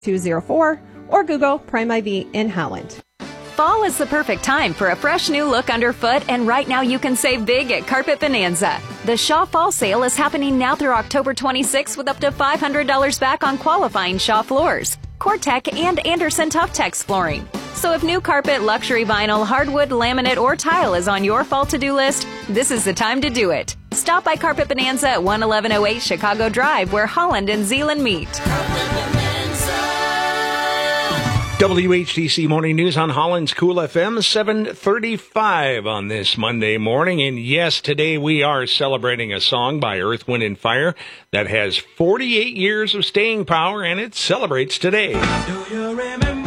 204 or Google Prime IV in Holland. Fall is the perfect time for a fresh new look underfoot, and right now you can save big at Carpet Bonanza. The Shaw Fall Sale is happening now through October 26th with up to $500 back on qualifying Shaw floors, Cortec, and Anderson Tough-Tex flooring. So if new carpet, luxury vinyl, hardwood, laminate, or tile is on your fall to-do list, this is the time to do it. Stop by Carpet Bonanza at 11108 Chicago Drive, where Holland and Zeeland meet. WHTC Morning News on Holland's Cool FM, 7:35 on this Monday morning. And yes, today we are celebrating a song by Earth, Wind & Fire that has 48 years of staying power, and it celebrates today. Do you remember?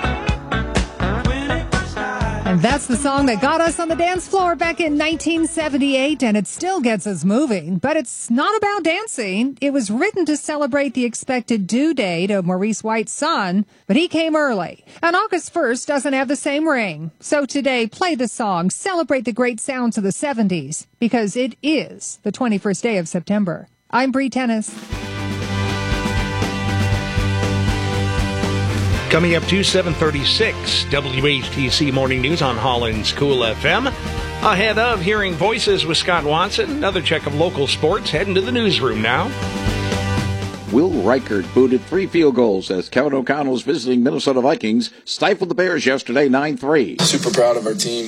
And that's the song that got us on the dance floor back in 1978, and it still gets us moving. But it's not about dancing. It was written to celebrate the expected due date of Maurice White's son, but he came early. And August 1st doesn't have the same ring. So today, play the song, celebrate the great sounds of the 70s, because it is the 21st day of September. I'm Bree Tennis. Coming up to 7:36, WHTC Morning News on Holland's Cool FM. Ahead of hearing voices with Scott Watson, another check of local sports. Heading to the newsroom now. Will Reichert booted 3 field goals as Kevin O'Connell's visiting Minnesota Vikings stifled the Bears yesterday 9-3. Super proud of our team.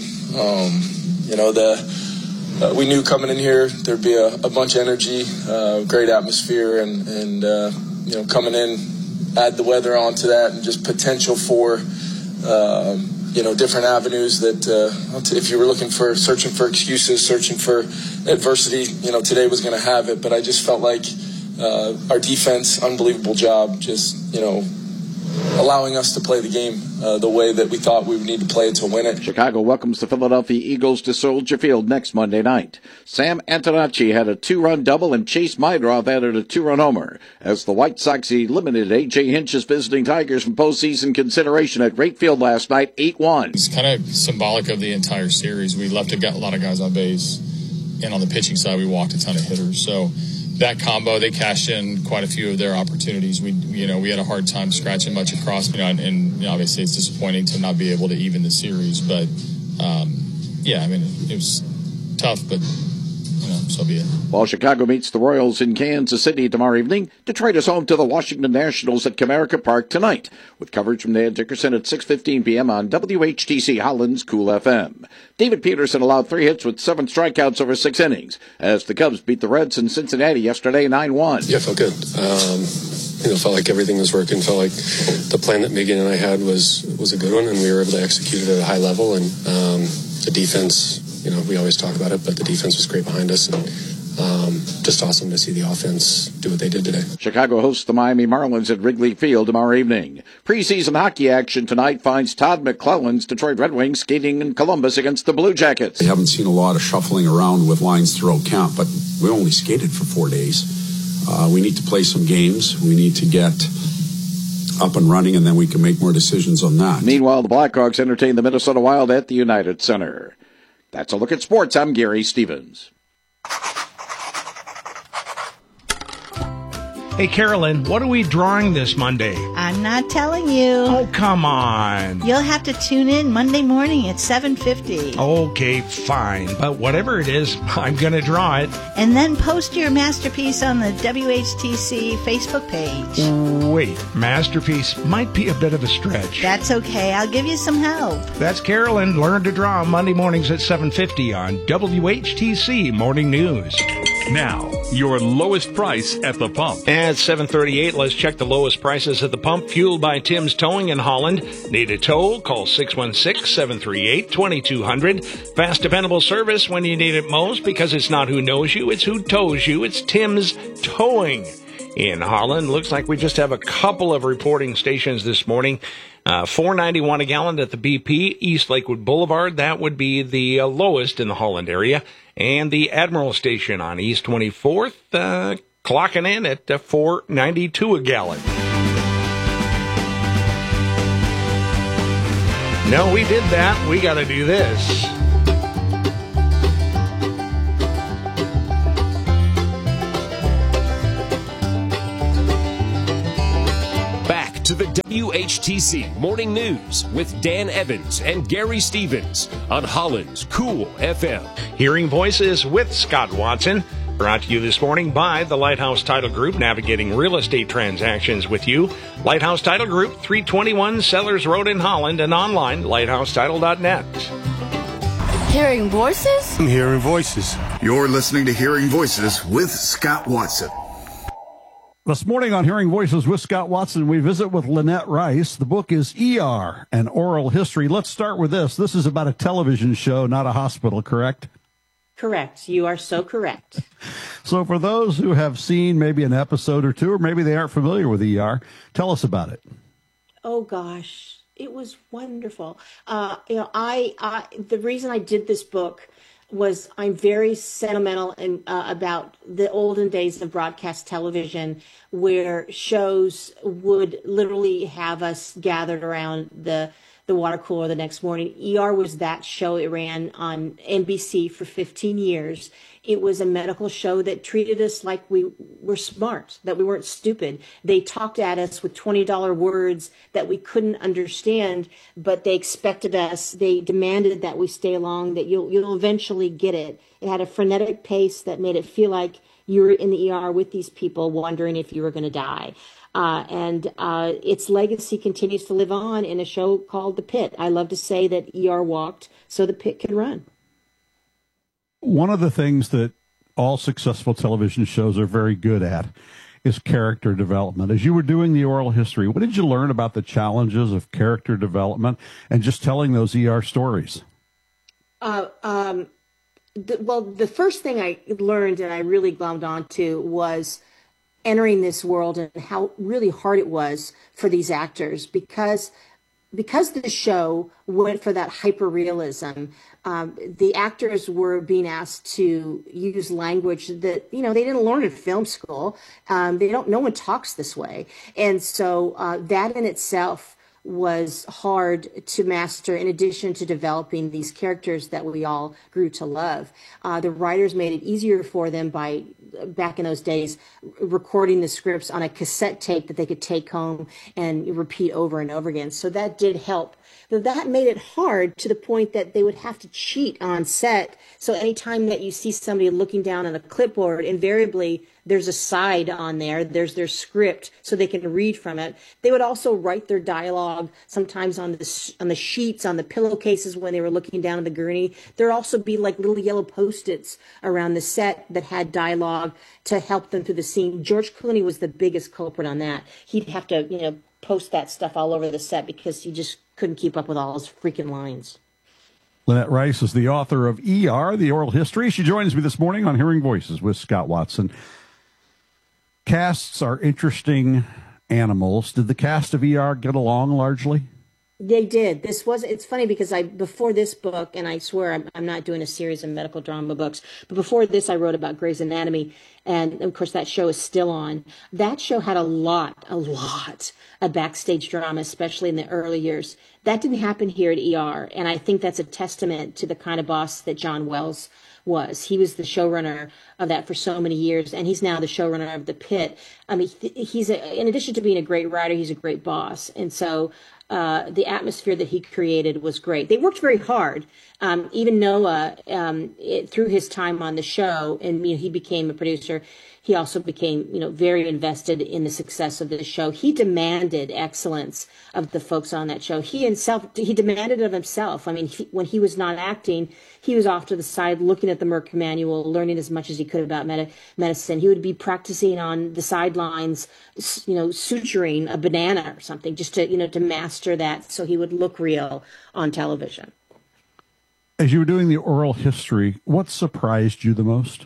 We knew coming in here there'd be a bunch of energy, great atmosphere, and coming in, add the weather onto that, and just potential for different avenues that if you were searching for excuses, searching for adversity, today was going to have it. But I just felt like our defense, unbelievable job, just allowing us to play the game the way that we thought we would need to play it to win it. Chicago welcomes the Philadelphia Eagles to Soldier Field next Monday night. Sam Antonacci had a 2-run double, and Chase Mydroff added a 2-run homer as the White Sox eliminated A.J. Hinch's visiting Tigers from postseason consideration at Wright Field last night, 8-1. It's kind of symbolic of the entire series. We left a lot of guys on base, and on the pitching side, we walked a ton of hitters. So that combo, they cashed in quite a few of their opportunities. We had a hard time scratching much across, and obviously it's disappointing to not be able to even the series. But it was tough, but so be it. While Chicago meets the Royals in Kansas City tomorrow evening, Detroit is home to the Washington Nationals at Comerica Park tonight, with coverage from Dan Dickerson at 6:15 p.m. on WHTC Holland's Cool FM. David Peterson allowed 3 hits with 7 strikeouts over 6 innings as the Cubs beat the Reds in Cincinnati yesterday 9-1. Yeah, felt good. Felt like everything was working. Felt like the plan that Megan and I had was a good one, and we were able to execute it at a high level. And the defense, we always talk about it, but the defense was great behind us, and just awesome to see the offense do what they did today. Chicago hosts the Miami Marlins at Wrigley Field tomorrow evening. Preseason hockey action tonight finds Todd McClellan's Detroit Red Wings skating in Columbus against the Blue Jackets. We haven't seen a lot of shuffling around with lines throughout camp, but we only skated for 4 days. We need to play some games. We need to get up and running, and then we can make more decisions on that. Meanwhile, the Blackhawks entertain the Minnesota Wild at the United Center. That's a look at sports. I'm Gary Stevens. Hey, Carolyn, what are we drawing this Monday? I'm not telling you. Oh, come on. You'll have to tune in Monday morning at 7:50. Okay, fine. But whatever it is, I'm going to draw it. And then post your masterpiece on the WHTC Facebook page. Wait, masterpiece might be a bit of a stretch. That's okay. I'll give you some help. That's Carolyn. Learn to draw Monday mornings at 7:50 on WHTC Morning News. Now, your lowest price at the pump. At 7:38, let's check the lowest prices at the pump, fueled by Tim's Towing in Holland. Need a tow? Call 616-738-2200. Fast, dependable service when you need it most, because it's not who knows you, it's who tows you. It's Tim's Towing in Holland. Looks like we just have a couple of reporting stations this morning. $4.91 a gallon at the BP, East Lakewood Boulevard. That would be the lowest in the Holland area. And the Admiral Station on East 24th, clocking in at $4.92 a gallon. No, we did that. We got to do this. to the WHTC Morning News with Dan Evans and Gary Stevens on Holland's Cool FM. Hearing Voices with Scott Watson. Brought to you this morning by the Lighthouse Title Group, navigating real estate transactions with you. Lighthouse Title Group, 321 Sellers Road in Holland, and online, lighthousetitle.net. Hearing Voices? I'm Hearing Voices. You're listening to Hearing Voices with Scott Watson. This morning on Hearing Voices with Scott Watson, we visit with Lynette Rice. The book is ER, an Oral History. Let's start with this. This is about a television show, not a hospital, correct? Correct. You are so correct. So for those who have seen maybe an episode or two, or maybe they aren't familiar with ER, tell us about it. Oh, gosh. It was wonderful. The reason I did this book was I'm very sentimental and about the olden days of broadcast television, where shows would literally have us gathered around the water cooler the next morning. ER was that show. It ran on NBC for 15 years. It was a medical show that treated us like we were smart, that we weren't stupid. They talked at us with $20 words that we couldn't understand, but they expected us. They demanded that we stay along, that you'll eventually get it. It had a frenetic pace that made it feel like you were in the ER with these people wondering if you were going to die. And its legacy continues to live on in a show called The Pit. I love to say that ER walked so the pit could run. One of the things that all successful television shows are very good at is character development. As you were doing the oral history, what did you learn about the challenges of character development and just telling those ER stories? The first thing I learned and I really glommed onto was entering this world and how really hard it was for these actors because the show went for that hyper-realism. The actors were being asked to use language that, they didn't learn in film school. No one talks this way. And so that in itself was hard to master, in addition to developing these characters that we all grew to love. The writers made it easier for them by, back in those days, recording the scripts on a cassette tape that they could take home and repeat over and over again. So that did help. But that made it hard to the point that they would have to cheat on set. So anytime that you see somebody looking down on a clipboard, invariably there's a side on there. There's their script so they can read from it. They would also write their dialogue sometimes on the sheets, on the pillowcases when they were looking down at the gurney. There'd also be like little yellow Post-its around the set that had dialogue to help them through the scene. George Clooney was the biggest culprit on that. He'd have to, post that stuff all over the set because he just couldn't keep up with all his freaking lines. Lynette Rice is the author of ER, the Oral History. She joins me this morning on Hearing Voices with Scott Watson. Casts are interesting animals. Did the cast of ER get along largely? They did. It's funny because before this book, and I swear I'm not doing a series of medical drama books, but before this I wrote about Grey's Anatomy, and of course that show is still on. That show had a lot of backstage drama, especially in the early years. That didn't happen here at ER, and I think that's a testament to the kind of boss that John Wells was. He was the showrunner of that for so many years, and he's now the showrunner of The Pit. I mean, in addition to being a great writer, he's a great boss, and so the atmosphere that he created was great. They worked very hard. Even Noah, through his time on the show, and he became a producer, he also became, very invested in the success of the show. He demanded excellence of the folks on that show. He demanded it of himself. I mean, when he was not acting, he was off to the side looking at the Merck manual, learning as much as he could about medicine. He would be practicing on the sidelines, suturing a banana or something, just to master that so he would look real on television. As you were doing the oral history, what surprised you the most?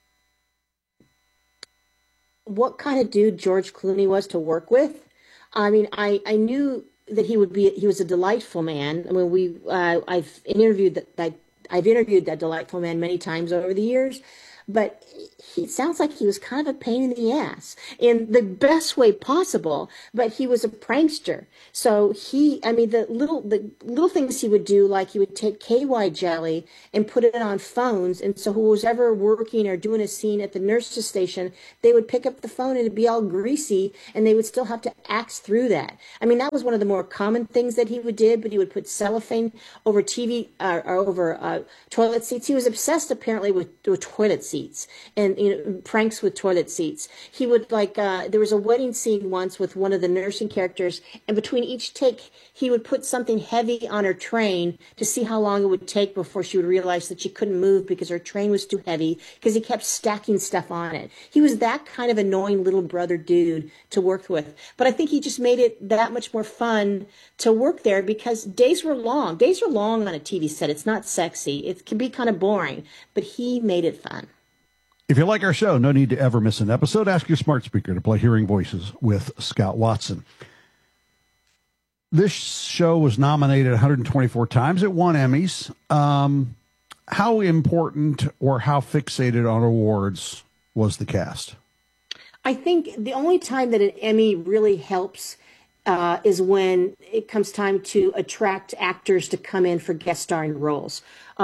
What kind of dude George Clooney was to work with. I mean, I knew that he was a delightful man. I mean, I've interviewed that delightful man many times over the years. but he sounds like he was kind of a pain in the ass in the best way possible, but he was a prankster. So the little things he would do, like he would take KY jelly and put it on phones. And so who was ever working or doing a scene at the nurse's station, they would pick up the phone and it'd be all greasy and they would still have to axe through that. I mean, that was one of the more common things that he would do, but he would put cellophane over TV or over toilet seats. He was obsessed apparently with toilet seats and pranks with toilet seats. He would there was a wedding scene once with one of the nursing characters, and between each take, he would put something heavy on her train to see how long it would take before she would realize that she couldn't move because her train was too heavy, because he kept stacking stuff on it. He was that kind of annoying little brother dude to work with. But I think he just made it that much more fun to work there because days were long. Days are long on a TV set. It's not sexy. It can be kind of boring, but he made it fun. If you like our show, no need to ever miss an episode. Ask your smart speaker to play Hearing Voices with Scott Watson. This show was nominated 124 times. It won Emmys. How important or how fixated on awards was the cast? I think the only time that an Emmy really helps is when it comes time to attract actors to come in for guest starring roles.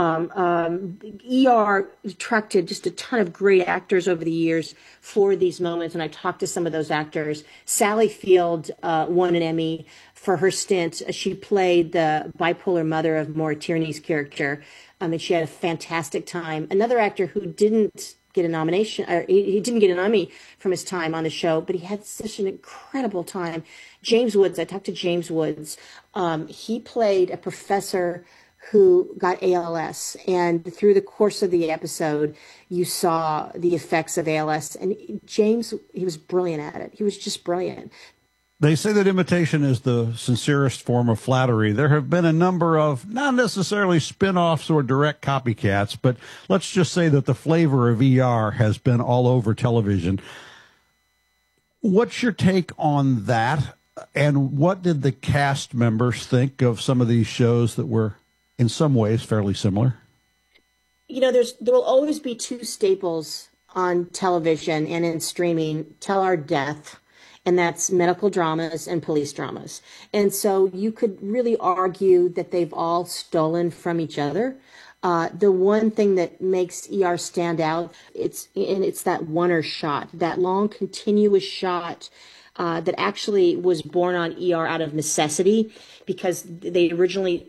ER attracted just a ton of great actors over the years for these moments, and I talked to some of those actors. Sally Field won an Emmy for her stint. She played the bipolar mother of Maura Tierney's character, and she had a fantastic time. Another actor who didn't get a nomination, or he didn't get an Emmy from his time on the show, but he had such an incredible time. James Woods, I talked to James Woods. He played a professor who got ALS, and through the course of the episode, you saw the effects of ALS, and James, he was brilliant at it. He was just brilliant. They say that imitation is the sincerest form of flattery. There have been a number of, not necessarily spin-offs or direct copycats, but let's just say that the flavor of ER has been all over television. What's your take on that? And what did the cast members think of some of these shows that were in some ways fairly similar? There will always be two staples on television and in streaming till our death, and that's medical dramas and police dramas. And so you could really argue that they've all stolen from each other. The one thing that makes ER stand out, it's that one-er shot, that long continuous shot that actually was born on ER out of necessity, because they originally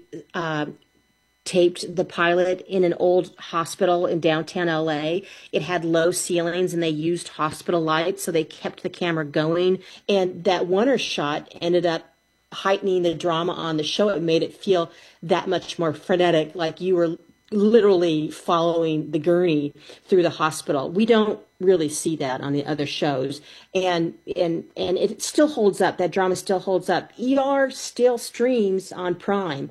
taped the pilot in an old hospital in downtown LA. It had low ceilings and they used hospital lights, so they kept the camera going. And that one-er shot ended up heightening the drama on the show. It made it feel that much more frenetic, like you were literally following the gurney through the hospital. We don't really see that on the other shows. And it still holds up. That drama still holds up. ER still streams on Prime.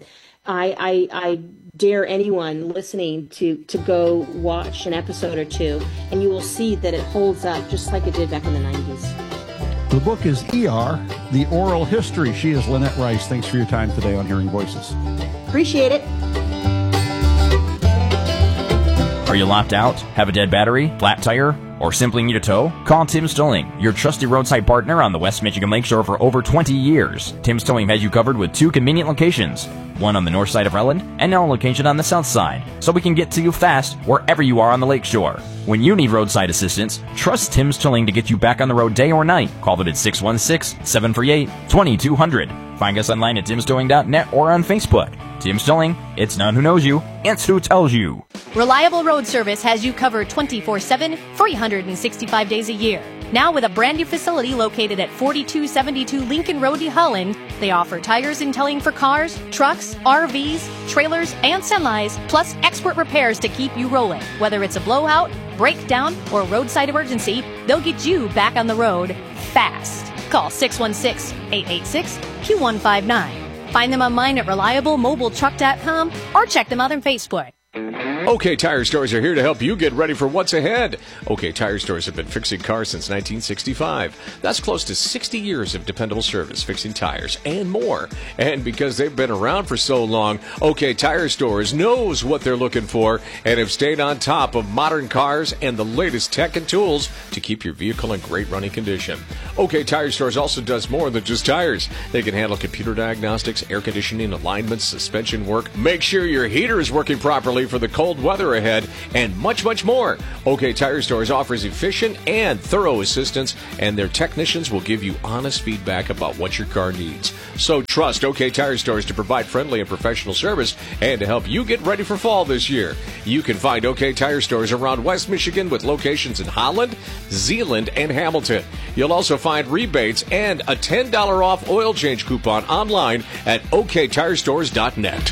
I dare anyone listening to go watch an episode or two, and you will see that it holds up just like it did back in the 90s. The book is ER, The Oral History. She is Lynette Rice. Thanks for your time today on Hearing Voices. Appreciate it. Are you locked out? Have a dead battery? Flat tire? Or simply need a tow? Call Tim's Towing, your trusty roadside partner on the West Michigan Lakeshore for over 20 years. Tim's Towing has you covered with 2 convenient locations, one on the north side of Rutland and now a location on the south side, so we can get to you fast wherever you are on the lakeshore. When you need roadside assistance, trust Tim's Towing to get you back on the road day or night. Call them at 616-738-2200. Find us online at timstowing.net or on Facebook. Tim's Towing, it's not who knows you, it's who tells you. Reliable Road Service has you covered 24/7, 365 days a year. Now with a brand new facility located at 4272 Lincoln Road, Holland, they offer tires and towing for cars, trucks, RVs, trailers, and semis, plus expert repairs to keep you rolling. Whether it's a blowout, breakdown, or roadside emergency, they'll get you back on the road fast. Call 616-886-Q159. Find them online at reliablemobiletruck.com or check them out on Facebook. OK Tire Stores are here to help you get ready for what's ahead. OK Tire Stores have been fixing cars since 1965. That's close to 60 years of dependable service, fixing tires and more. And because they've been around for so long, OK Tire Stores knows what they're looking for and have stayed on top of modern cars and the latest tech and tools to keep your vehicle in great running condition. OK Tire Stores also does more than just tires. They can handle computer diagnostics, air conditioning, alignments, suspension work, make sure your heater is working properly for the cold weather ahead, and much, much more. OK Tire Stores offers efficient and thorough assistance, and their technicians will give you honest feedback about what your car needs. So trust OK Tire Stores to provide friendly and professional service and to help you get ready for fall this year. You can find OK Tire Stores around West Michigan with locations in Holland, Zeeland, and Hamilton. You'll also find rebates and a $10 off oil change coupon online at oktirestores.net.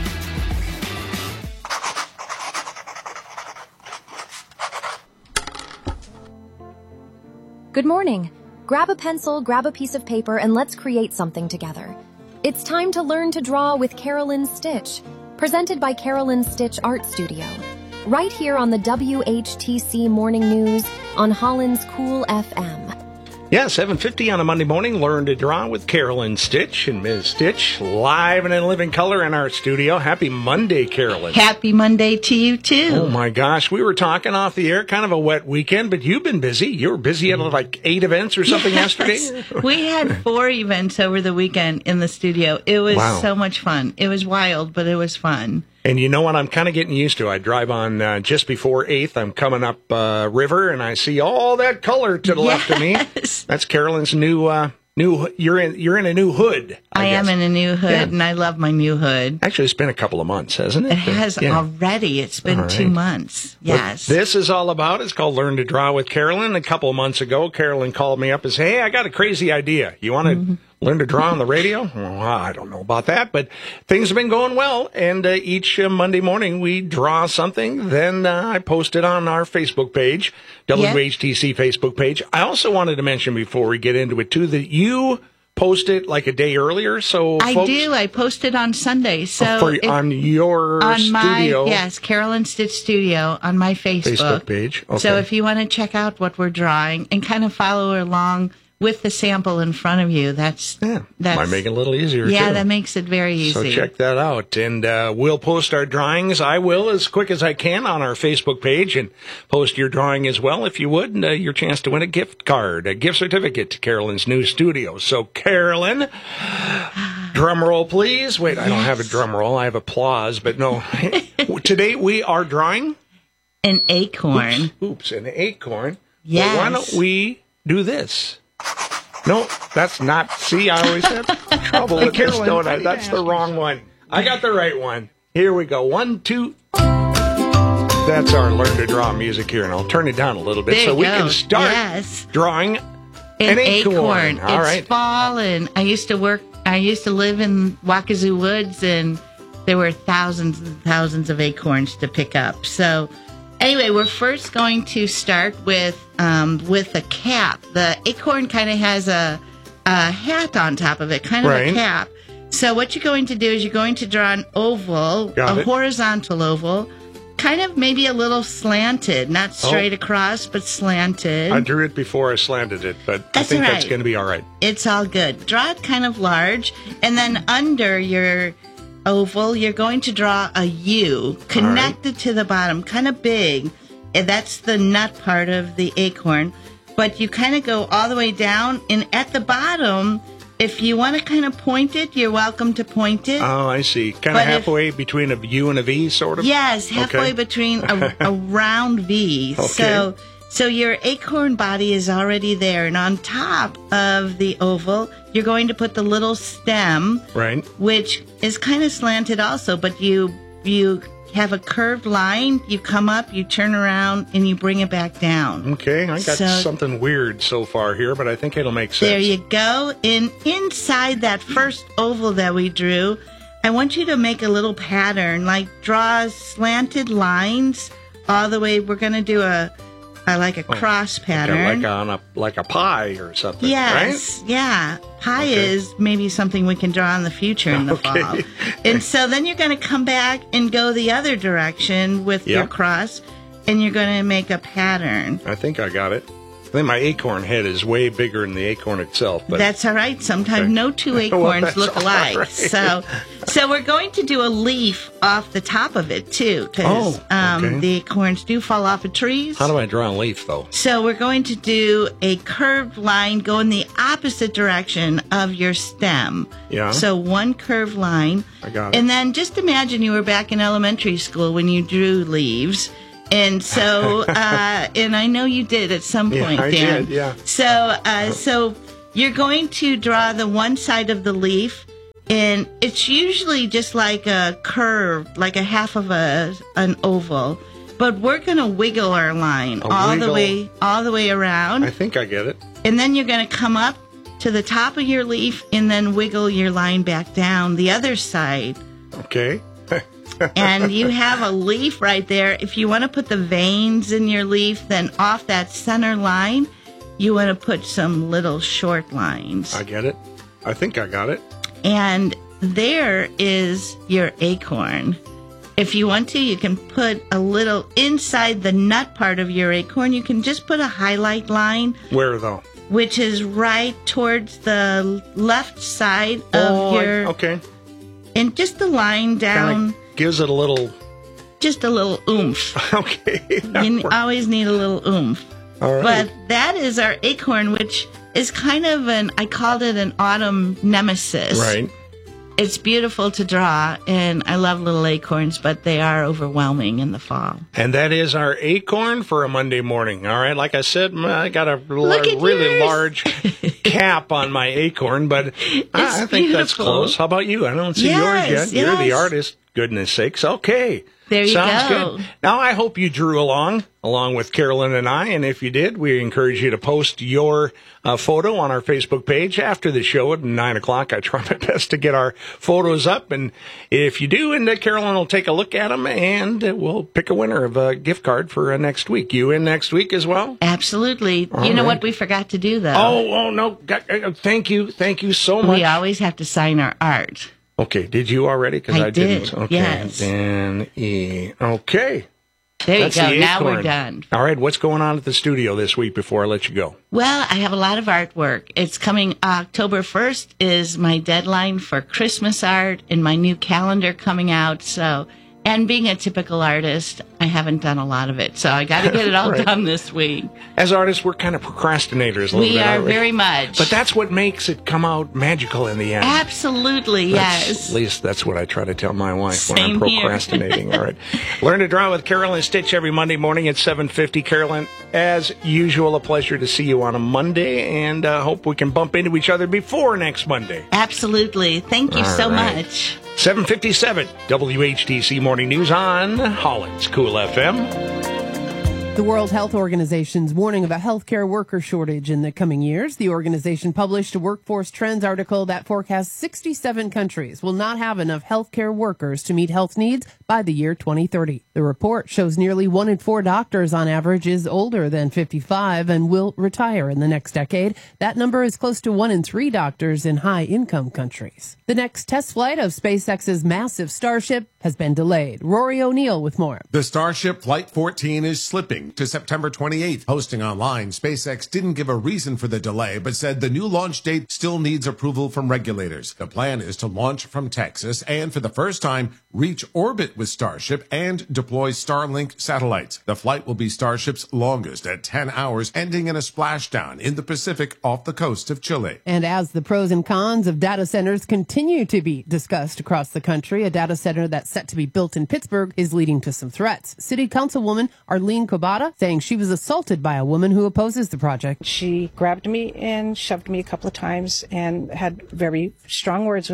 Good morning. Grab a pencil, grab a piece of paper, and let's create something together. It's time to learn to draw with Carolyn Stitch, presented by Carolyn Stitch Art Studio. Right here on the WHTC Morning News on Holland's Cool FM. Yeah, 7:50 on a Monday morning. Learn to draw with Carolyn Stitch. And Ms. Stitch, live and in living color in our studio. Happy Monday, Carolyn. Happy Monday to you, too. Oh, my gosh. We were talking off the air, kind of a wet weekend, but you've been busy. You were busy at like 8 events or something yesterday? We had 4 events over the weekend in the studio. It was so much fun. It was wild, but it was fun. And you know what? I'm kind of getting used to. I drive on just before 8th. I'm coming up river, and I see all that color to the left of me. That's Carolyn's new. You're in a new hood. I am in a new hood, and I love my new hood. Actually, it's been a couple of months, hasn't it? It has already. It's been 2 months. Yes. What this is all about. It's called Learn to Draw with Carolyn. A couple of months ago, Carolyn called me up and said, "Hey, I got a crazy idea. You want to learn to draw on the radio?" Well, I don't know about that, but things have been going well. And each Monday morning, we draw something. Then I post it on our Facebook page, WHTC Facebook page. I also wanted to mention before we get into it, too, that you post it like a day earlier. So I folks, do. I post it on Sunday. So on your studio. Yes, Carolyn Stitch Studio on my Facebook page. Okay. So if you want to check out what we're drawing and kind of follow along with the sample in front of you, that's might make it a little easier, too. Yeah, that makes it very easy. So check that out. And we'll post our drawings. I will, as quick as I can, on our Facebook page, and post your drawing as well, if you would, and your chance to win a gift card, a gift certificate to Carolyn's new studio. So, Carolyn, drum roll, please. Wait, I don't have a drum roll. I have applause, but no. Today we are drawing an acorn. Oops, an acorn. Yes. Well, why don't we do this? No, that's not. See, I always have trouble with this, don't I? That's the wrong one. I got the right one. Here we go. 1, 2. That's our Learn to Draw music here, and I'll turn it down a little bit so we can start drawing an acorn. All right. It's fall, and I used to live in Wakazu Woods, and there were thousands and thousands of acorns to pick up. So anyway, we're first going to start with a cap. The acorn kind of has a hat on top of it, kind of a cap. So what you're going to do is you're going to draw an oval, horizontal oval, kind of maybe a little slanted, not straight across, but slanted. I drew it before I slanted it, but I think that's going to be all right. It's all good. Draw it kind of large, and then under your oval, you're going to draw a U connected to the bottom, kind of big. And that's the nut part of the acorn. But you kind of go all the way down, and at the bottom, if you want to kind of point it, you're welcome to point it. Oh, I see. Kind of halfway between a U and a V, sort of? Yes, halfway between a round V. Okay. So your acorn body is already there, and on top of the oval, you're going to put the little stem, which is kind of slanted also, but you have a curved line, you come up, you turn around, and you bring it back down. Okay, I got something weird so far here, but I think it'll make sense. There you go. And inside that first oval that we drew, I want you to make a little pattern, like draw slanted lines all the way. We're going to do like a cross pattern. Like a pie or something, yes, right? Yeah. Pie is maybe something we can draw in the future in the fall. And so then you're going to come back and go the other direction with your cross, and you're going to make a pattern. I think I got it. I think my acorn head is way bigger than the acorn itself. But that's all right. Sometimes no two acorns look alike. Right. So we're going to do a leaf off the top of it, too, because the acorns do fall off of trees. How do I draw a leaf, though? So we're going to do a curved line, go in the opposite direction of your stem. Yeah. So one curved line. I got it. And then just imagine you were back in elementary school when you drew leaves. And so, and I know you did at some point, I Dan. did, yeah. So you're going to draw the one side of the leaf, and it's usually just like a curve, like a half of an oval. But we're going to wiggle our line all the way around. I think I get it. And then you're going to come up to the top of your leaf, and then wiggle your line back down the other side. Okay. And you have a leaf right there. If you want to put the veins in your leaf, then off that center line, you want to put some little short lines. I get it. I think I got it. And there is your acorn. If you want to, you can put a little inside the nut part of your acorn. You can just put a highlight line. Where, though? Which is right towards the left side of your... Okay. And just the line down... Gives it a little... Just a little oomph. Okay. You always need a little oomph. All right. But that is our acorn, which is kind of I called it an autumn nemesis. Right. It's beautiful to draw, and I love little acorns, but they are overwhelming in the fall. And that is our acorn for a Monday morning. All right, like I said, I got a really large cap on my acorn, but I think that's close. How about you? I don't see yours yet. You're the artist, goodness sakes. Okay. There you Sounds go. Good. Now, I hope you drew along with Carolyn and I, and if you did, we encourage you to post your photo on our Facebook page after the show at 9 o'clock. I try my best to get our photos up, and if you do, and Carolyn will take a look at them, and we'll pick a winner of a gift card for next week. You in next week as well? Absolutely. You know what we forgot to do, though? Oh, no. Thank you so much. We always have to sign our art. Okay, did you already? Because I didn't. Did, okay, yes. Dan E. Okay. There That's you go. the Now acorn. we're done. All right, what's going on at the studio this week before I let you go? Well, I have a lot of artwork. It's coming October 1st is my deadline for Christmas art and my new calendar coming out. So, and being a typical artist, I haven't done a lot of it. So I got to get it all done this week. As artists, we're kind of procrastinators a little bit. We are very much. But that's what makes it come out magical in the end. Absolutely, yes. At least that's what I try to tell my wife Same when I'm procrastinating. All right. Learn to Draw with Carolyn Stitch every Monday morning at 7:50. Carolyn, as usual, a pleasure to see you on a Monday, and hope we can bump into each other before next Monday. Absolutely. Thank you so much. 7:57 WHTC Morning News on Holland's Cool FM. The World Health Organization's warning of a healthcare worker shortage in the coming years. The organization published a workforce trends article that forecasts 67 countries will not have enough healthcare workers to meet health needs by the year 2030. The report shows nearly 1 in 4 doctors on average is older than 55 and will retire in the next decade. That number is close to 1 in 3 doctors in high-income countries. The next test flight of SpaceX's massive Starship has been delayed. Rory O'Neill with more. The Starship Flight 14 is slipping to September 28th. Posting online, SpaceX didn't give a reason for the delay, but said the new launch date still needs approval from regulators. The plan is to launch from Texas and, for the first time, reach orbit with Starship and deploy Starlink satellites. The flight will be Starship's longest at 10 hours, ending in a splashdown in the Pacific off the coast of Chile. And as the pros and cons of data centers continue to be discussed across the country, a data center that's set to be built in Pittsburgh is leading to some threats. City Councilwoman Arlene Kobata saying she was assaulted by a woman who opposes the project. She grabbed me and shoved me a couple of times and had very strong words with me.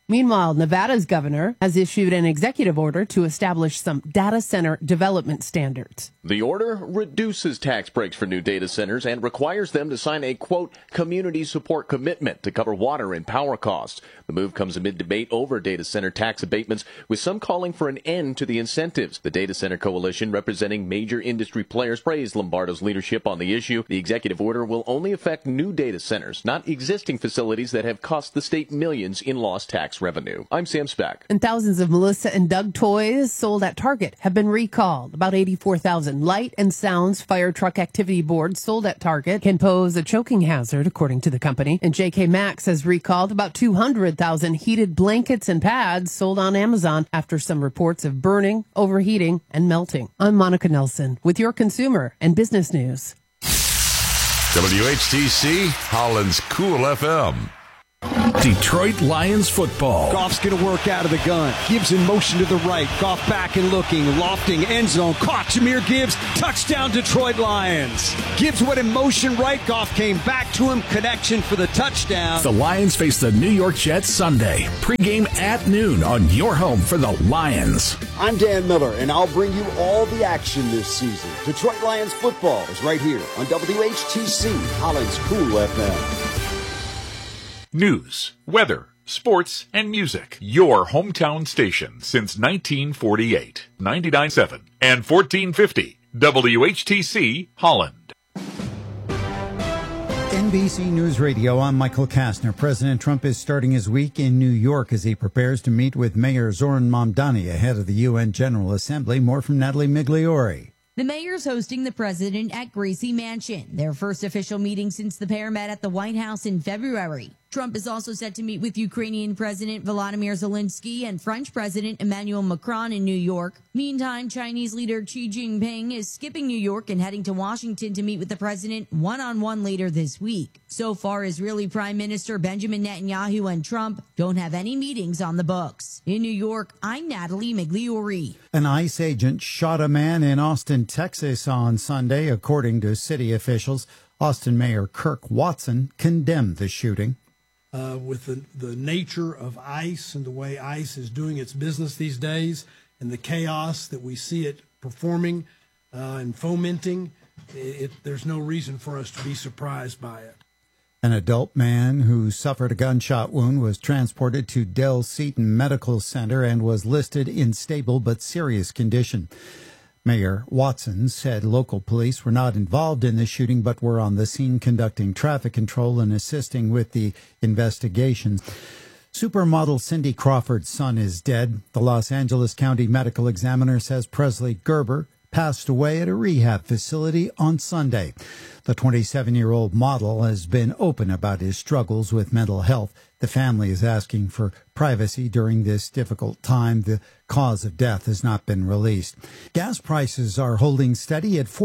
Meanwhile, Nevada's governor has issued an executive order to establish some data center development standards. The order reduces tax breaks for new data centers and requires them to sign a, quote, community support commitment to cover water and power costs. The move comes amid debate over data center tax abatements, with some calling for an end to the incentives. The Data Center Coalition, representing major industry players, praised Lombardo's leadership on the issue. The executive order will only affect new data centers, not existing facilities that have cost the state millions in lost tax revenue. I'm Sam Speck. And thousands of Melissa and Doug toys sold at Target have been recalled. About 84,000 light and sounds fire truck activity boards sold at Target can pose a choking hazard, according to the company. And JK Maxx has recalled about 200,000 heated blankets and pads sold on Amazon after some reports of burning, overheating, and melting. I'm Monica Nelson with your consumer and business news. WHTC, Holland's Cool FM. Detroit Lions football. Goff's going to work out of the gun. Gibbs in motion to the right. Goff back and looking. Lofting. End zone. Caught. Jameer Gibbs. Touchdown Detroit Lions. Gibbs went in motion right. Goff came back to him. Connection for the touchdown. The Lions face the New York Jets Sunday. Pre-game at noon on your home for the Lions. I'm Dan Miller, and I'll bring you all the action this season. Detroit Lions football is right here on WHTC, Holland's Cool FM. News, weather, sports, and music. Your hometown station since 1948. 99.7 and 1450. WHTC Holland. NBC News Radio, I'm Michael Kastner. President Trump is starting his week in New York as he prepares to meet with Mayor Zoran Mamdani ahead of the UN General Assembly. More from Natalie Migliori. The mayor's hosting the president at Gracie Mansion, their first official meeting since the pair met at the White House in February. Trump is also set to meet with Ukrainian President Volodymyr Zelensky and French President Emmanuel Macron in New York. Meantime, Chinese leader Xi Jinping is skipping New York and heading to Washington to meet with the president one-on-one later this week. So far, Israeli Prime Minister Benjamin Netanyahu and Trump don't have any meetings on the books. In New York, I'm Natalie Migliori. An ICE agent shot a man in Austin, Texas on Sunday, according to city officials. Austin Mayor Kirk Watson condemned the shooting. With the nature of ICE and the way ICE is doing its business these days and the chaos that we see it performing and fomenting, there's no reason for us to be surprised by it. An adult man who suffered a gunshot wound was transported to Del Seaton Medical Center and was listed in stable but serious condition. Mayor Watson said local police were not involved in the shooting but were on the scene conducting traffic control and assisting with the investigation. Supermodel Cindy Crawford's son is dead. The Los Angeles County Medical Examiner says Presley Gerber passed away at a rehab facility on Sunday. The 27-year-old model has been open about his struggles with mental health. The family is asking for privacy during this difficult time. The cause of death has not been released. Gas prices are holding steady at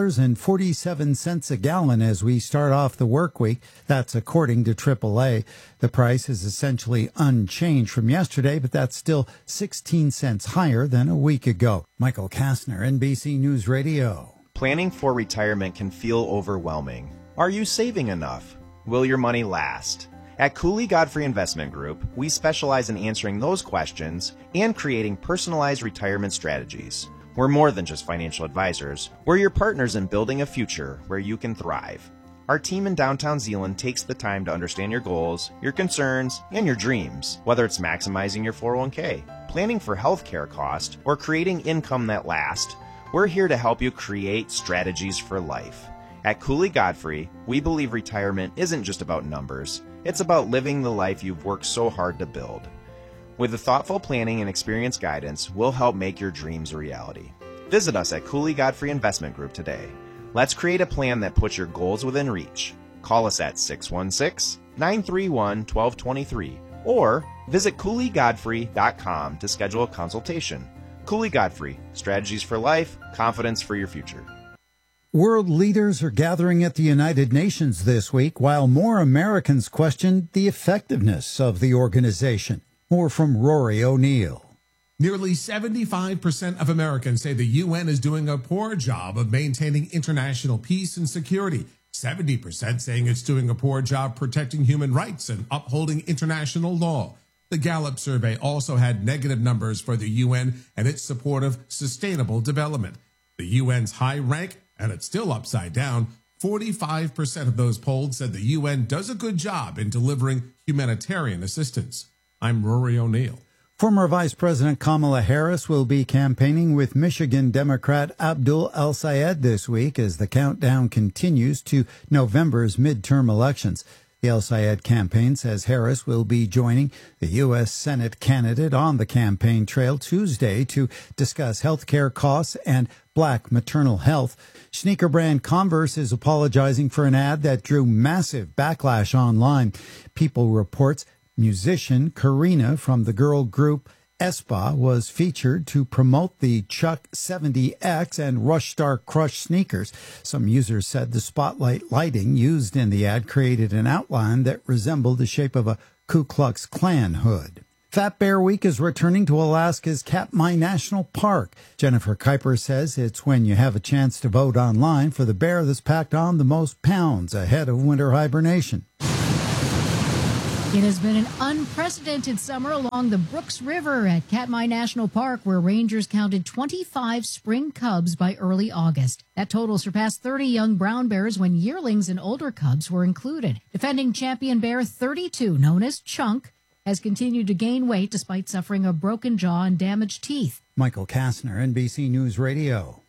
$4.47 a gallon as we start off the work week. That's according to AAA. The price is essentially unchanged from yesterday, but that's still 16 cents higher than a week ago. Michael Kastner, NBC News Radio. Planning for retirement can feel overwhelming. Are you saving enough? Will your money last? At Cooley Godfrey Investment Group, we specialize in answering those questions and creating personalized retirement strategies. We're more than just financial advisors. We're your partners in building a future where you can thrive. Our team in downtown Zeeland takes the time to understand your goals, your concerns, and your dreams, whether it's maximizing your 401k, planning for healthcare cost, or creating income that lasts. We're here to help you create strategies for life. At Cooley Godfrey, we believe retirement isn't just about numbers. It's about living the life you've worked so hard to build. With the thoughtful planning and experienced guidance, we'll help make your dreams a reality. Visit us at Cooley Godfrey Investment Group today. Let's create a plan that puts your goals within reach. Call us at 616-931-1223 or visit CooleyGodfrey.com to schedule a consultation. Cooley Godfrey, strategies for life, confidence for your future. World leaders are gathering at the United Nations this week, while more Americans question the effectiveness of the organization. More from Rory O'Neill. Nearly 75% of Americans say the UN is doing a poor job of maintaining international peace and security. 70% saying it's doing a poor job protecting human rights and upholding international law. The Gallup survey also had negative numbers for the UN and its support of sustainable development. The UN's high rank, and it's still upside down, 45% of those polled said the UN does a good job in delivering humanitarian assistance. I'm Rory O'Neill. Former Vice President Kamala Harris will be campaigning with Michigan Democrat Abdul El-Sayed this week as the countdown continues to November's midterm elections. The El-Sayed campaign says Harris will be joining the U.S. Senate candidate on the campaign trail Tuesday to discuss health care costs and black maternal health. Sneaker brand Converse is apologizing for an ad that drew massive backlash online. People reports musician Karina from the girl group Espa was featured to promote the Chuck 70X and Rush Star Crush sneakers. Some users said the spotlight lighting used in the ad created an outline that resembled the shape of a Ku Klux Klan hood. Fat Bear Week is returning to Alaska's Katmai National Park. Jennifer Kuiper says it's when you have a chance to vote online for the bear that's packed on the most pounds ahead of winter hibernation. It has been an unprecedented summer along the Brooks River at Katmai National Park, where rangers counted 25 spring cubs by early August. That total surpassed 30 young brown bears when yearlings and older cubs were included. Defending champion bear 32, known as Chunk, has continued to gain weight despite suffering a broken jaw and damaged teeth. Michael Kastner, NBC News Radio.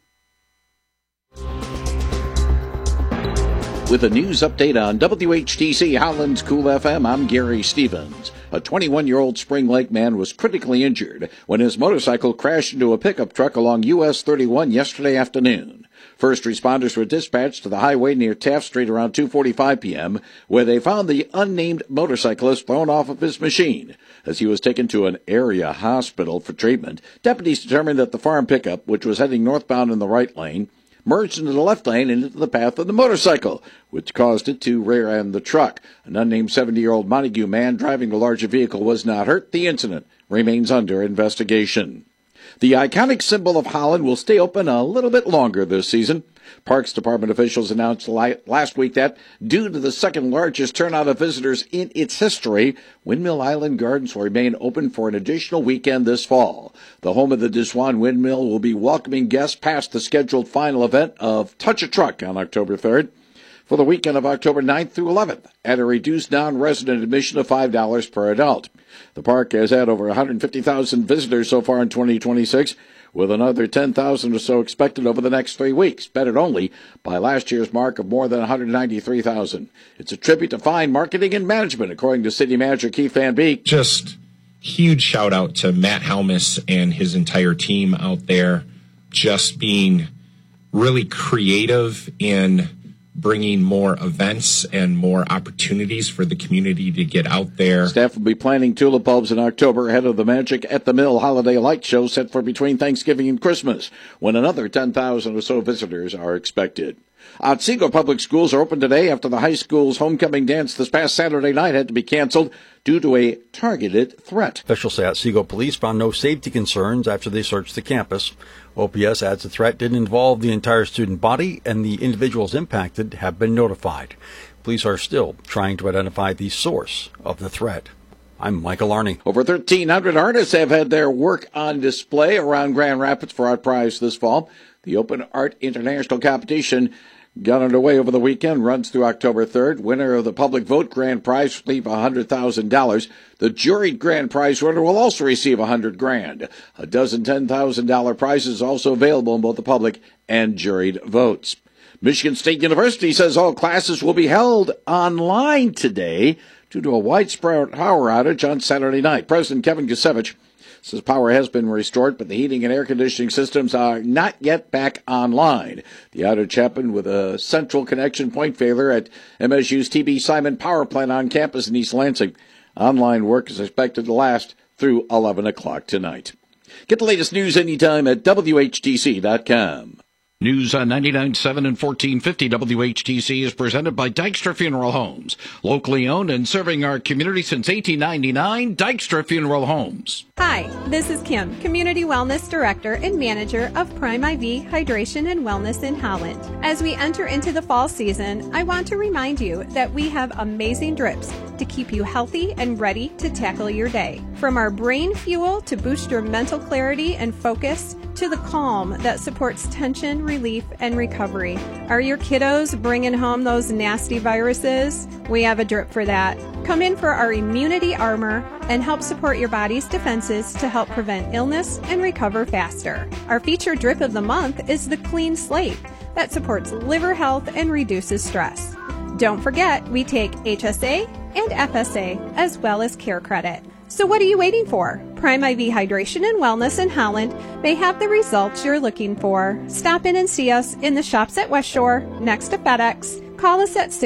With a news update on WHTC Holland's Cool FM, I'm Gary Stevens. A 21-year-old Spring Lake man was critically injured when his motorcycle crashed into a pickup truck along US 31 yesterday afternoon. First responders were dispatched to the highway near Taft Street around 2:45 p.m., where they found the unnamed motorcyclist thrown off of his machine. As he was taken to an area hospital for treatment, deputies determined that the farm pickup, which was heading northbound in the right lane, merged into the left lane and into the path of the motorcycle, which caused it to rear-end the truck. An unnamed 70-year-old Montague man driving the larger vehicle was not hurt. The incident remains under investigation. The iconic symbol of Holland will stay open a little bit longer this season. Parks Department officials announced last week that, due to the second largest turnout of visitors in its history, Windmill Island Gardens will remain open for an additional weekend this fall. The home of the Deswan Windmill will be welcoming guests past the scheduled final event of Touch a Truck on October 3rd for the weekend of October 9th through 11th at a reduced non-resident admission of $5 per adult. The park has had over 150,000 visitors so far in 2026, with another 10,000 or so expected over the next 3 weeks, bettered only by last year's mark of more than 193,000. It's a tribute to fine marketing and management, according to City Manager Keith Van Beek. Just huge shout out to Matt Helmus and his entire team out there, just being really creative in bringing more events and more opportunities for the community to get out there. Staff will be planting tulip bulbs in October ahead of the Magic at the Mill holiday light show set for between Thanksgiving and Christmas, when another 10,000 or so visitors are expected. Otsego Public Schools are open today after the high school's homecoming dance this past Saturday night had to be canceled due to a targeted threat. Officials say Otsego police found no safety concerns after they searched the campus. OPS adds the threat didn't involve the entire student body, and the individuals impacted have been notified. Police are still trying to identify the source of the threat. I'm Michael Arney. Over 1,300 artists have had their work on display around Grand Rapids for Art Prize this fall. The Open Art International Competition got underway over the weekend, runs through October 3rd. Winner of the public vote grand prize will receive $100,000. The juried grand prize winner will also receive $100,000. A dozen $10,000 prizes also available in both the public and juried votes. Michigan State University says all classes will be held online today due to a widespread power outage on Saturday night. President Kevin Kusevich says power has been restored, but the heating and air conditioning systems are not yet back online. The outage happened with a central connection point failure at MSU's TB Simon power plant on campus in East Lansing. Online work is expected to last through 11 o'clock tonight. Get the latest news anytime at WHTC.com. News on 99.7 and 1450 WHTC is presented by Dykstra Funeral Homes. Locally owned and serving our community since 1899, Dykstra Funeral Homes. Hi, this is Kim, Community Wellness Director and Manager of Prime IV Hydration and Wellness in Holland. As we enter into the fall season, I want to remind you that we have amazing drips to keep you healthy and ready to tackle your day. From our brain fuel to boost your mental clarity and focus, to the calm that supports tension, relief, and recovery. Are your kiddos bringing home those nasty viruses? We have a drip for that. Come in for our immunity armor and help support your body's defenses to help prevent illness and recover faster. Our featured drip of the month is the Clean Slate that supports liver health and reduces stress. Don't forget, we take HSA and FSA as well as Care Credit. So what are you waiting for? Prime IV Hydration and Wellness in Holland may have the results you're looking for. Stop in and see us in the shops at West Shore next to FedEx. Call us at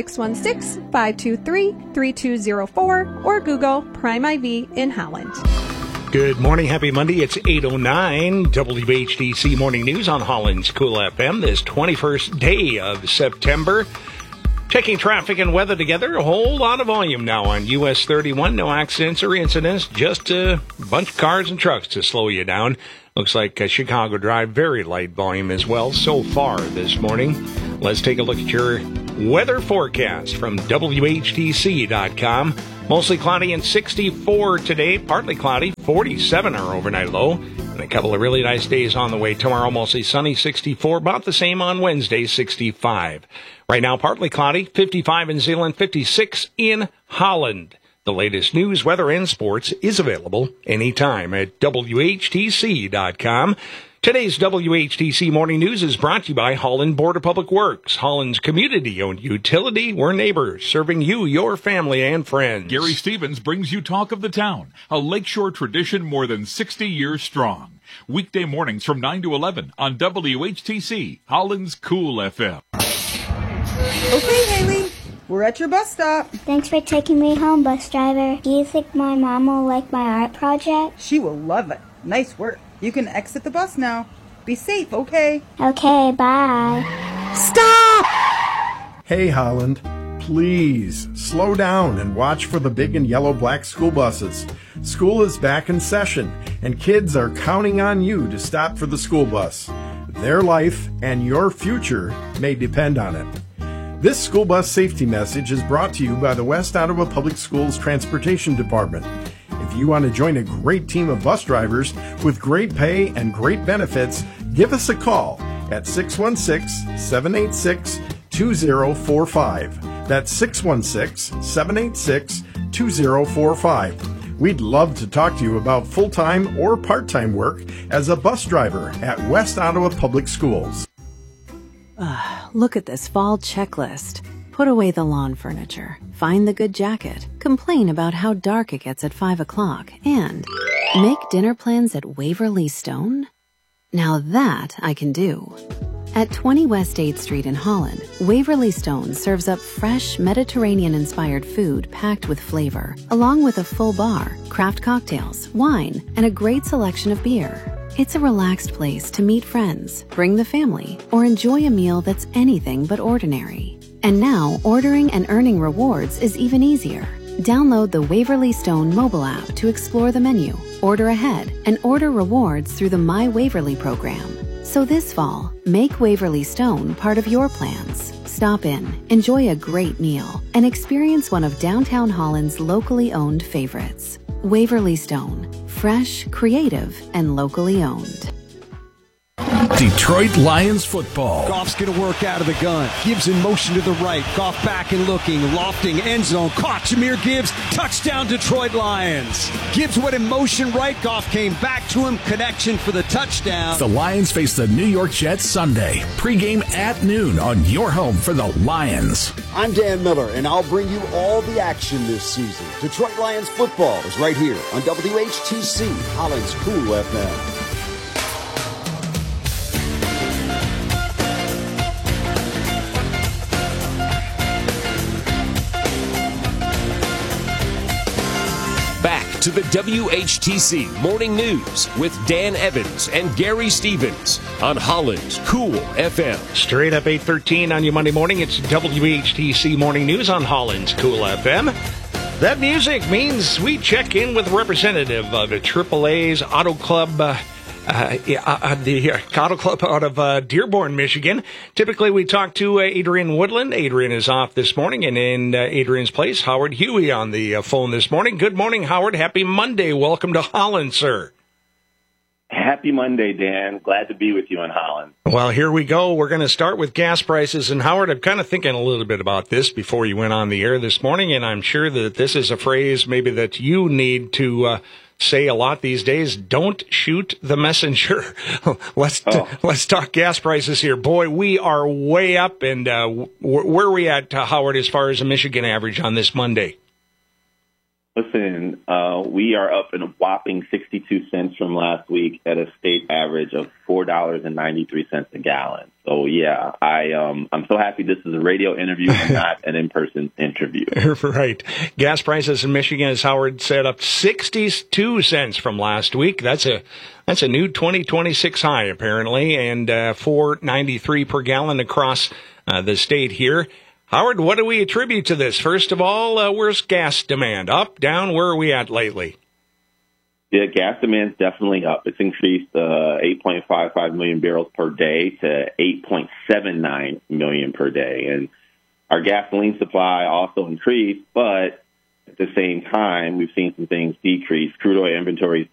616-523-3204 or Google Prime IV in Holland. Good morning. Happy Monday. It's 8:09 WHTC Morning News on Holland's Cool FM this 21st day of September. Checking traffic and weather together, a whole lot of volume now on US 31. No accidents or incidents, just a bunch of cars and trucks to slow you down. Looks like Chicago Drive, very light volume as well so far this morning. Let's take a look at your weather forecast from WHTC.com. Mostly cloudy and 64 today, partly cloudy, 47 our overnight low, and a couple of really nice days on the way tomorrow. Mostly sunny, 64, about the same on Wednesday, 65. Right now, partly cloudy, 55 in Zeeland, 56 in Holland. The latest news, weather, and sports is available anytime at WHTC.com. Today's WHTC Morning News is brought to you by Holland Board of Public Works, Holland's community-owned utility. We're neighbors, serving you, your family, and friends. Gary Stevens brings you Talk of the Town, a lakeshore tradition more than 60 years strong. Weekday mornings from 9 to 11 on WHTC, Holland's Cool FM. Okay, Haley, we're at your bus stop. Thanks for taking me home, bus driver. Do you think my mom will like my art project? She will love it. Nice work. You can exit the bus now. Be safe, okay? Okay, bye. Stop! Hey, Holland. Please slow down and watch for the big and yellow black school buses. School is back in session, and kids are counting on you to stop for the school bus. Their life and your future may depend on it. This school bus safety message is brought to you by the West Ottawa Public Schools Transportation Department. If you want to join a great team of bus drivers with great pay and great benefits, give us a call at 616-786-2045. That's 616-786-2045. We'd love to talk to you about full-time or part-time work as a bus driver at West Ottawa Public Schools. Look at this fall checklist. Put away the lawn furniture, find the good jacket, complain about how dark it gets at 5 o'clock, and make dinner plans at Waverly Stone? Now that I can do. At 20 West 8th Street in Holland, Waverly Stone serves up fresh Mediterranean-inspired food packed with flavor, along with a full bar, craft cocktails, wine, and a great selection of beer. It's a relaxed place to meet friends, bring the family, or enjoy a meal that's anything but ordinary. And now, ordering and earning rewards is even easier. Download the Waverly Stone mobile app to explore the menu, order ahead, and order rewards through the My Waverly program. So this fall, make Waverly Stone part of your plans. Stop in, enjoy a great meal, and experience one of downtown Holland's locally owned favorites. Waverly Stone, fresh, creative, and locally owned. Detroit Lions football. Goff's going to work out of the gun. Gibbs in motion to the right. Goff back and looking. Lofting end zone. Caught. Jahmyr Gibbs. Touchdown Detroit Lions. Gibbs went in motion right. Goff came back to him. Connection for the touchdown. The Lions face the New York Jets Sunday. Pre-game at noon on your home for the Lions. I'm Dan Miller, and I'll bring you all the action this season. Detroit Lions football is right here on WHTC, Holland's Cool FM. to the WHTC Morning News with Dan Evans and Gary Stevens on Holland's Cool FM. Straight up 8:13 on your Monday morning. It's WHTC Morning News on Holland's Cool FM. That music means we check in with a representative of the AAA's Auto Club, the Auto Club out of Dearborn, Michigan. Typically, we talk to Adrian Woodland. Adrian is off this morning, and in Adrian's place, Howard Huey on the phone this morning. Good morning, Howard. Happy Monday. Welcome to Holland, sir. Happy Monday, Dan. Glad to be with you in Holland. Well, here we go. We're going to start with gas prices. And Howard, I'm kind of thinking a little bit about this before you went on the air this morning, and I'm sure that this is a phrase maybe that you need to say a lot these days. Don't shoot the messenger. Let's talk gas prices here. Boy, we are way up. And where are we at, Howard, as far as a Michigan average on this Monday? Listen, we are up in a whopping 62 cents from last week at a state average of $4.93 a gallon. So, yeah, I'm so happy this is a radio interview and not an in-person interview. Right. Gas prices in Michigan, as Howard said, up 62 cents from last week. That's a new 2026 high, apparently, and $4.93 per gallon across the state here. Howard, what do we attribute to this? First of all, where's gas demand? Up, down? Where are we at lately? Yeah, gas demand's definitely up. It's increased 8.55 million barrels per day to 8.79 million per day. And our gasoline supply also increased, but at the same time, we've seen some things decrease. Crude oil inventories